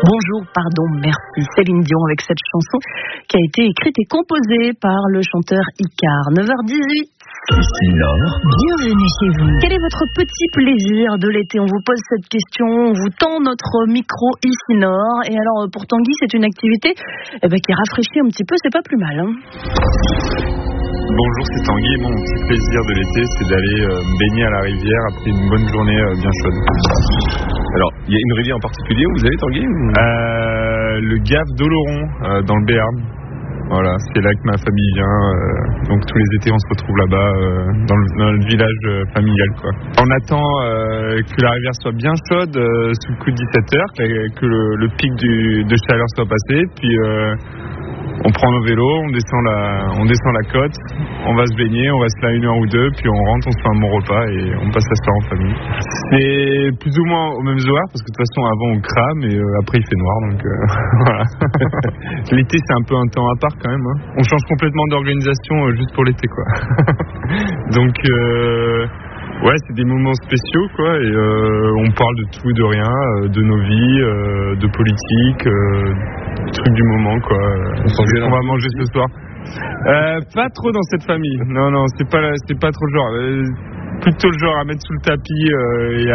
Bonjour, pardon, merci. Céline Dion avec cette chanson qui a été écrite et composée par le chanteur Icare. 9h18. Ici Nord. Bienvenue chez vous. Quel est votre petit plaisir de l'été? On vous pose cette question, on vous tend notre micro ici Nord. Et alors, pour Tanguy, c'est une activité qui rafraîchit un petit peu, c'est pas plus mal. Hein. Bonjour, c'est Tanguy. Mon petit plaisir de l'été, c'est d'aller me baigner à la rivière après une bonne journée bien chaude. Alors, il y a une rivière en particulier où vous allez, Tanguy Le Gave d'Oloron, dans le Béarn. Voilà, c'est là que ma famille vient. Donc tous les étés, on se retrouve là-bas, dans le village familial, quoi. On attend que la rivière soit bien chaude, sous le coup de 17h, que le pic de chaleur soit passé, puis on prend nos vélos, on descend la côte, on va se baigner, on reste là 1 heure ou 2, puis on rentre, on se fait un bon repas et on passe la soirée en famille. C'est plus ou moins aux mêmes horaires, parce que de toute façon avant on crame et après il fait noir, donc voilà. L'été c'est un peu un temps à part quand même, hein. On change complètement d'organisation juste pour l'été, quoi. Donc ouais, c'est des moments spéciaux, quoi, et on parle de tout, de rien, de nos vies, de politique, trucs du moment, quoi. On va manger ce soir. Pas trop dans cette famille. Non, c'est pas trop le genre. Plutôt le genre à mettre sous le tapis et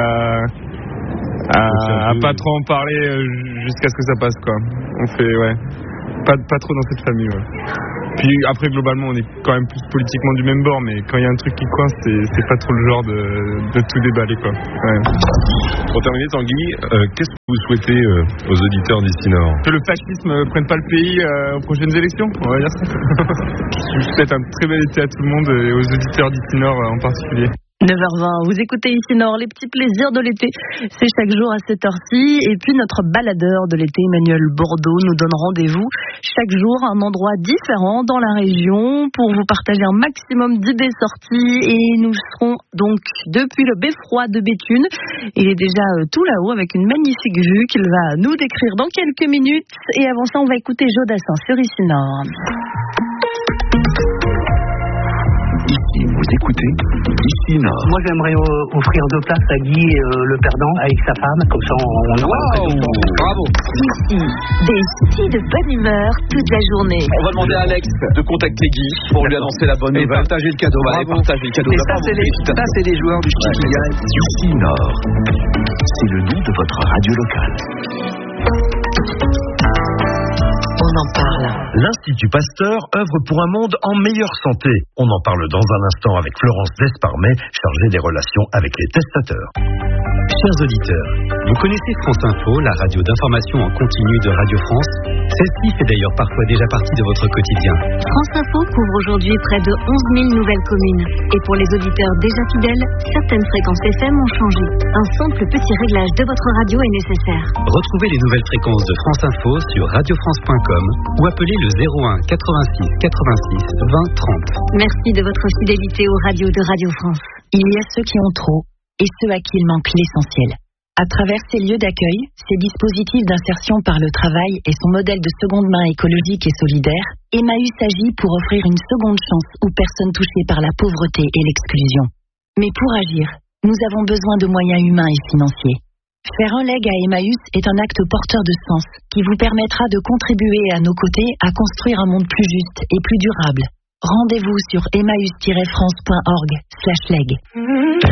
à pas trop en parler jusqu'à ce que ça passe, quoi. On fait, ouais, pas trop dans cette famille, ouais. Puis après, globalement, on est quand même plus politiquement du même bord, mais quand il y a un truc qui coince, c'est pas trop le genre de tout déballer, quoi. Ouais. Pour terminer, Tanguy, qu'est-ce que vous souhaitez aux auditeurs d'Ici Nord? Que le fascisme prenne pas le pays aux prochaines élections, on va dire ça. Je souhaite un très bel été à tout le monde et aux auditeurs d'Ici Nord en particulier. 9h20, vous écoutez Ici Nord, les petits plaisirs de l'été, c'est chaque jour à cette heure-ci. Et puis notre baladeur de l'été, Emmanuel Bordeaux, nous donne rendez-vous chaque jour à un endroit différent dans la région pour vous partager un maximum d'idées sorties. Et nous serons donc depuis le beffroi de Béthune. Il est déjà tout là-haut avec une magnifique vue qu'il va nous décrire dans quelques minutes. Et avant ça, on va écouter Jodassin sur Ici Nord. Ici, vous écoutez Ici Nord. Moi, j'aimerais offrir 2 places à Guy, le perdant, avec sa femme. Comme ça, on aura l'occasion. Bravo. Ici, des filles de bonne humeur toute la journée. On va demander à Alex de contacter Guy pour lui annoncer la bonne nouvelle. Et partager le cadeau. Partager le cadeau. Et ça, c'est les joueurs du ski. Ici Nord. C'est le nom de votre radio locale. On en parle. L'Institut Pasteur œuvre pour un monde en meilleure santé. On en parle dans un instant avec Florence Desparmet, chargée des relations avec les testateurs. Chers auditeurs, vous connaissez France Info, la radio d'information en continu de Radio France? Celle-ci fait d'ailleurs parfois déjà partie de votre quotidien. France Info couvre aujourd'hui près de 11 000 nouvelles communes. Et pour les auditeurs déjà fidèles, certaines fréquences FM ont changé. Un simple petit réglage de votre radio est nécessaire. Retrouvez les nouvelles fréquences de France Info sur radiofrance.com ou appelez le 01 86 86 20 30. Merci de votre fidélité aux radios de Radio France. Il y a ceux qui ont trop et ceux à qui il manque l'essentiel. À travers ces lieux d'accueil, ces dispositifs d'insertion par le travail et son modèle de seconde main écologique et solidaire, Emmaüs agit pour offrir une seconde chance aux personnes touchées par la pauvreté et l'exclusion. Mais pour agir, nous avons besoin de moyens humains et financiers. Faire un leg à Emmaüs est un acte porteur de sens qui vous permettra de contribuer à nos côtés à construire un monde plus juste et plus durable. Rendez-vous sur emmaüs-france.org/leg.